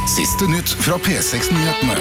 Siste nytt fra P6-nyhetene.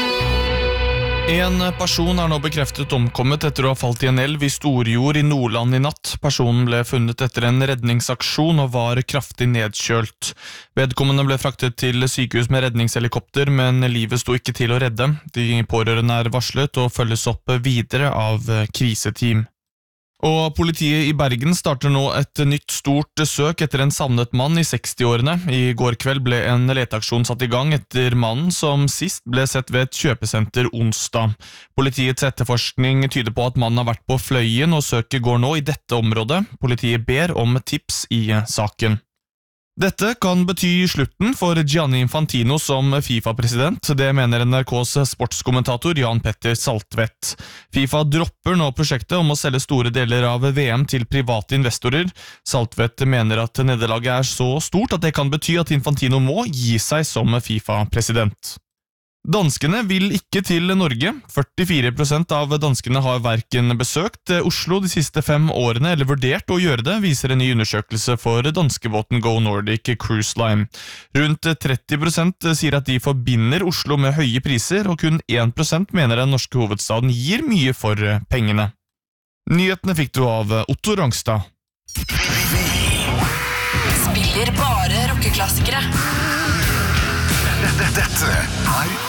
En person er nå bekreftet omkommet etter å ha falt i en elv i Storjord i Nordland i natt. Personen ble funnet etter en redningsaksjon og var kraftig nedkjølt. Vedkommende ble fraktet til sykehus med redningshelikopter, men livet sto ikke til å redde. De pårørende er varslet og følges opp videre av kriseteam. Og politiet i Bergen starter nå et nytt stort søk etter en savnet mann i 60-årene. I går kveld ble en leteaksjon satt i gang etter mannen som sist ble sett ved et kjøpesenter onsdag. Politiets etterforskning tyder på at mannen har vært på Fløyen, og søket går nå i dette området. Politiet ber om tips i saken. Dette kan bety slutten for Gianni Infantino som FIFA-president. Det mener NRKs sportskommentator Jan Petter Saltvedt. FIFA dropper nå prosjektet om å selge store deler av VM til private investorer. Saltvedt mener at nederlaget er så stort at det kan bety at Infantino må gi seg som FIFA-president. Danskene vil ikke til Norge. 44% av danskene har hverken besøkt Oslo de siste 5 årene eller vurdert å gjøre det, viser en ny undersøkelse for danskebåten Go Nordic Cruise Line. Rundt 30% sier at de forbinder Oslo med høye priser, og kun 1% mener den norske hovedstaden gir mye for pengene. Nyhetene fikk du av Otto Rangstad. Spiller bare rockeklassikere. Dette er